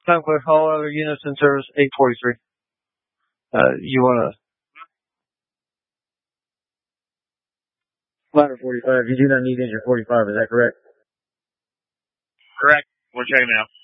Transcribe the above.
Time with all other units in service, 843. You want to... Ladder 45, you do not need engine 45, is that correct? Correct. We're checking now.